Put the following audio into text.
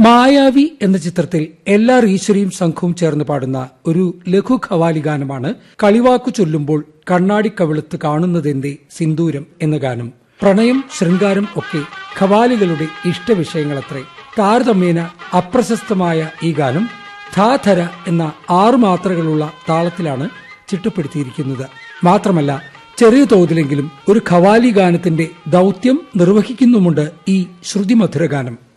മായാവി എന്ന ചിത്രത്തിൽ LR ഈശ്വരിയും സംഘവും ചേർന്ന് പാടുന്ന ഒരു ലഘു ഖവാലി ഗാനമാണ് കളിവാക്കു ചൊല്ലുമ്പോൾ കണ്ണാടിക്കവിളുത്ത് കാണുന്നതെന്തേ സിന്ദൂരം എന്ന ഗാനം. പ്രണയം, ശൃംഗാരം ഒക്കെ ഖവാലികളുടെ ഇഷ്ടവിഷയങ്ങളത്രേ. താരതമ്യേന അപ്രശസ്തമായ ഈ ഗാനം ധാധര എന്ന 6 മാത്രകളുള്ള താളത്തിലാണ് ചിട്ടപ്പെടുത്തിയിരിക്കുന്നത്. മാത്രമല്ല, ചെറിയ തോതിലെങ്കിലും ഒരു ഖവാലി ഗാനത്തിന്റെ ദൌത്യം നിർവഹിക്കുന്നുമുണ്ട് ഈ ശ്രുതിമധുര ഗാനം.